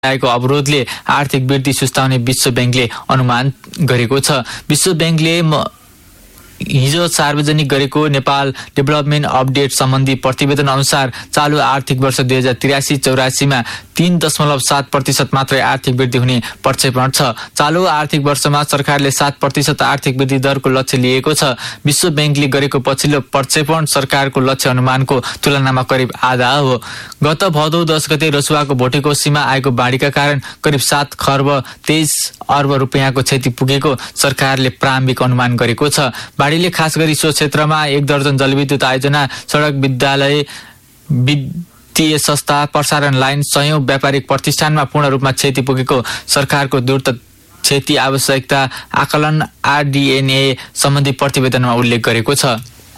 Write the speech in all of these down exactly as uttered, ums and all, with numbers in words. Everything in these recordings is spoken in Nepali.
आएको अवरोधले आर्थिक वृद्धि सुस्ताउने विश्व बैंकले अनुमान गरेको छ। विश्व बैंकले हिजो सार्वजनिक गरेको नेपाल डेभलपमेन्ट अपडेट सम्बन्धी प्रतिवेदन अनुसार चालु आर्थिक वर्ष दुई हजार त्रियासी चौरासीमा तीन दशमलव सात प्रतिशत मात्रै आर्थिक वृद्धि हुने प्रक्षेपण छ। चालु आर्थिक वर्षमा सरकारले सात प्रतिशत आर्थिक वृद्धि दरको लक्ष्य लिएको छ। विश्व बैंकले गरेको पछिल्लो प्रक्षेपण सरकारको लक्ष्य अनुमानको तुलनामा करिब आधा हो। गत भदौ दस गते रसुवाको भोटेकोसीमा आएको बाढीका कारण करिब सात खर्ब तेइस अर्ब रुपियाँको क्षति पुगेको सरकारले प्रारम्भिक अनुमान गरेको छ। बाढीले खास गरी सो क्षेत्रमा एक दर्जन जलविद्युत आयोजना, सडक, विद्यालय, वित्तीय संस्था, प्रसारण लाइन, सयौं व्यापारिक प्रतिष्ठानमा पूर्ण रूपमा क्षति पुगेको सरकारको द्रुत क्षति आवश्यकता आकलन आरडीएनए सम्बन्धी प्रतिवेदनमा उल्लेख गरेको छ।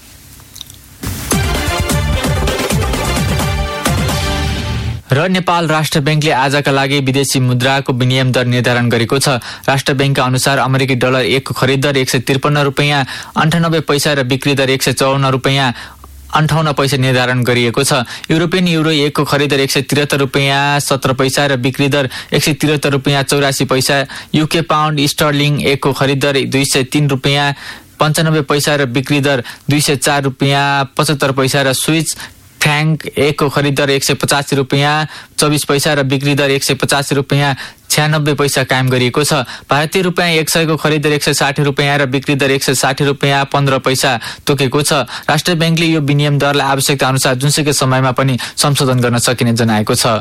र नेपाल राष्ट्र बैंकले आजका लागि विदेशी मुद्राको विनिमय दर निर्धारण गरेको छ। राष्ट्र बैंकका अनुसार अमेरिकी डलर एकको खरिद दर एक सय त्रिपन्न रुपियाँ अन्ठानब्बे पैसा र बिक्री दर एक सय चौवन्न रुपियाँ अन्ठाउन्न पैसा निर्धारण गरिएको छ। युरोपियन युरो एकको खरिद दर एक सय त्रिहत्तर रुपियाँ सत्र पैसा र बिक्री दर एक सय त्रिहत्तर रुपियाँ चौरासी पैसा। युके पाउन्ड स्टर्लिङ एकको खरिद दर दुई सय तीन रुपियाँ पन्चानब्बे पैसा र बिक्री दर दुई सय चार रुपियाँ पचहत्तर पैसा र स्विस फ्र्याङ्क एकको खरिद दर एक सय पचासी रुपियाँ चौबिस पैसा र बिक्री दर एक सय पचासी रुपियाँ छ्यानब्बे पैसा कायम गरिएको छ। भारतीय रुपियाँ एक सयको खरिद दर एक सय साठी रुपियाँ र बिक्री दर एक सय साठी रुपियाँ पन्ध्र पैसा तोकेको छ। राष्ट्र बैंकले यो विनिमय दरलाई आवश्यकता अनुसार जुनसुकै समयमा पनि संशोधन गर्न सकिने जनाएको छ।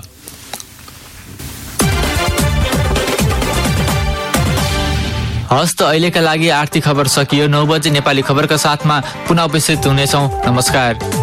हस्त अहिलेका लागि आर्थिक खबर सकियो। नौ बजे नेपाली खबरका साथमा पुनः उपस्थित हुनेछौँ। नमस्कार।